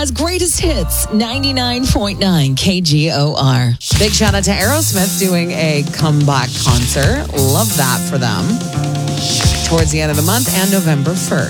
Omaha's greatest hits, 99.9 KGOR. Big shout out to Aerosmith doing a comeback concert. Love that for them. Towards the end of the month and November 1st.